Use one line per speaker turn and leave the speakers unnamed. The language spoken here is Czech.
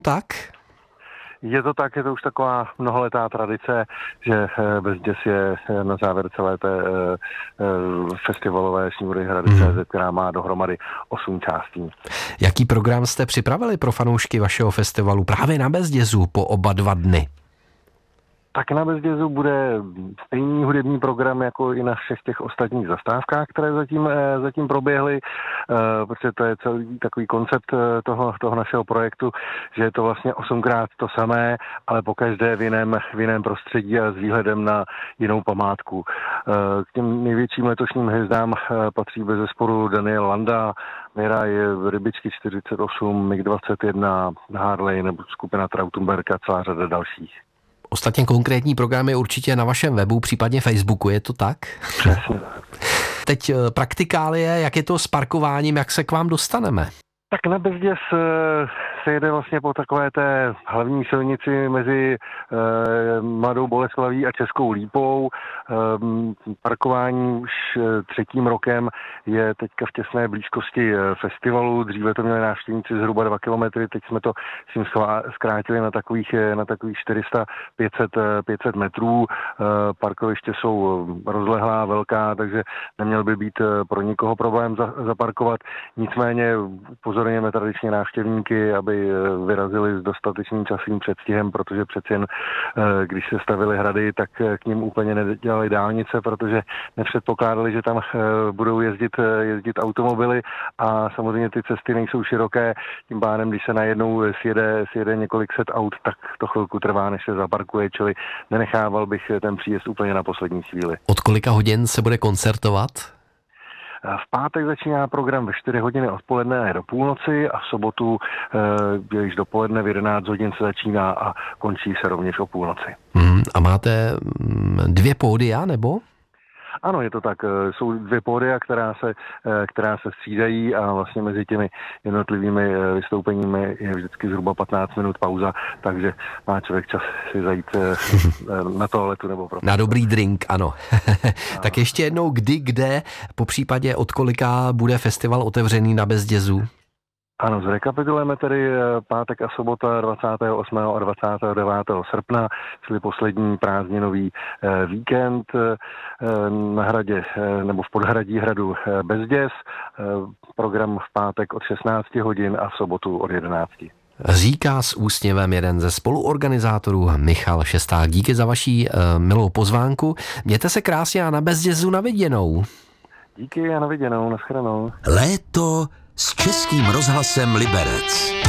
Tak?
Je to tak, je to už taková mnoholetá tradice, že Bezděs je na závěr celé té festivalové Šňůry Hrady.cz, která má dohromady 8 částí.
Jaký program jste připravili pro fanoušky vašeho festivalu právě na Bezděsu po oba 2 dny?
Tak na Bezděsu bude stejný hudební program jako i na všech těch ostatních zastávkách, které zatím proběhly, protože to je celý takový koncept toho našeho projektu, že je to vlastně 8krát to samé, ale pokaždé v jiném prostředí a s výhledem na jinou památku. K těm největším letošním hvězdám patří bezesporu Daniel Landa, Miraj, Rybičky 48, MiG-21, Harley nebo skupina Trautenberg a celá řada dalších.
Ostatně konkrétní program je určitě na vašem webu, případně Facebooku, je to tak?
Přesně.
Teď praktikálie, jak je to s parkováním, jak se k vám dostaneme?
Tak na Bezděs se jede vlastně po takové té hlavní silnici mezi Mladou Boleslaví a Českou Lípou. Parkování už 3. rokem je teďka v těsné blízkosti festivalu. Dříve to měli návštěvníci zhruba 2 kilometry, teď jsme to s tím zkrátili na takových 400-500 metrů. Parkoviště jsou rozlehlá, velká, takže neměl by být pro nikoho problém zaparkovat. Nicméně upozorňujeme tradičně návštěvníky, aby vyrazili s dostatečným časovým předstihem, protože přeci jen, když se stavily hrady, tak k ním úplně nedělali dálnice, protože nepředpokládali, že tam budou jezdit automobily a samozřejmě ty cesty nejsou široké, tím pádem, když se najednou sjede několik set aut, tak to chvilku trvá, než se zaparkuje, čili nenechával bych ten příjezd úplně na poslední chvíli.
Od kolika hodin se bude koncertovat?
V pátek začíná program ve 4 hodiny odpoledne do půlnoci a v sobotu již dopoledne v 11 hodin se začíná a končí se rovněž o půlnoci.
A máte 2 pódia, nebo?
Ano, je to tak. Jsou 2 pódia, která se střídají a vlastně mezi těmi jednotlivými vystoupeními je vždycky zhruba 15 minut pauza, takže má člověk čas si zajít na toaletu nebo
na dobrý drink, ano. Tak ještě jednou, kdy, kde, po případě od kolika bude festival otevřený na Bezděsu?
Ano, zrekapitulujeme tedy pátek a sobota 28. a 29. srpna, čili poslední prázdninový víkend na hradě nebo v podhradí hradu Bezděs. Program v pátek od 16 hodin a v sobotu od 11.
Říká s úsměvem jeden ze spoluorganizátorů Michal Šesták. Díky za vaší milou pozvánku. Mějte se krásně a na Bezděsu na viděnou.
Díky a na viděnou, nashledanou.
Léto s Českým rozhlasem Liberec.